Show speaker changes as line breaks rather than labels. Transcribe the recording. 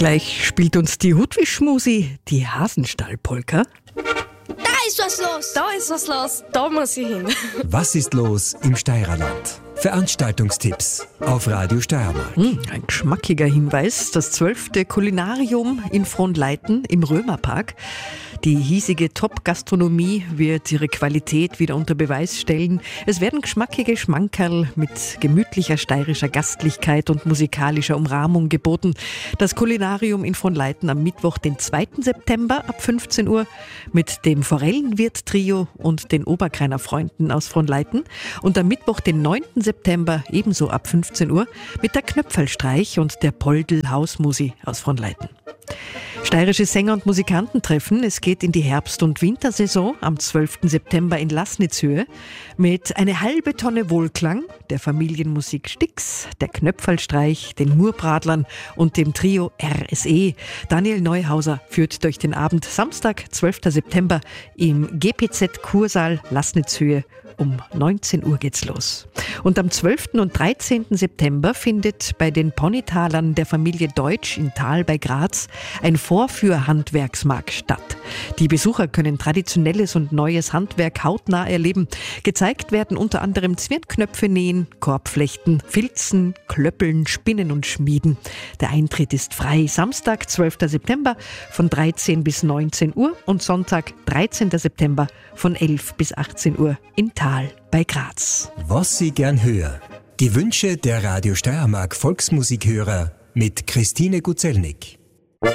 Gleich spielt uns die Hutwischmusi die Hasenstall-Polka.
Da ist was los!
Da ist was los, da muss ich hin.
Was ist los im Steirerland? Veranstaltungstipps auf Radio Steiermark.
Ein geschmackiger Hinweis: das 12. Kulinarium in Fronleiten im Römerpark. Die hiesige Top-Gastronomie wird ihre Qualität wieder unter Beweis stellen. Es werden geschmackige Schmankerl mit gemütlicher steirischer Gastlichkeit und musikalischer Umrahmung geboten. Das Kulinarium in Fronleiten am Mittwoch, den 2. September ab 15 Uhr mit dem Forellenwirt-Trio und den Oberkreiner Freunden aus Fronleiten. Und am Mittwoch, den 9. September, ebenso ab 15 Uhr mit der Knöpfelstreich und der Poldl-Hausmusi aus Fronleiten. Steirische Sänger und Musikanten treffen. Es geht in die Herbst- und Wintersaison am 12. September in Laßnitzhöhe mit eine halbe Tonne Wohlklang, der Familienmusik Stix, der Knöpfelstreich, den Murbradlern und dem Trio RSE. Daniel Neuhauser führt durch den Abend. Samstag, 12. September im GPZ Kursaal Laßnitzhöhe. Um 19 Uhr geht's los. Und am 12. und 13. September findet bei den Ponytalern der Familie Deutsch in Thal bei Graz ein Vorführhandwerksmarkt statt. Die Besucher können traditionelles und neues Handwerk hautnah erleben. Gezeigt werden unter anderem Zwirnknöpfe nähen, Korbflechten, Filzen, Klöppeln, Spinnen und Schmieden. Der Eintritt ist frei. Samstag, 12. September von 13 bis 19 Uhr und Sonntag, 13. September von 11 bis 18 Uhr in Thal bei Graz.
Was Sie gern hören. Die Wünsche der Radio Steiermark Volksmusikhörer mit Christine Guzelnik.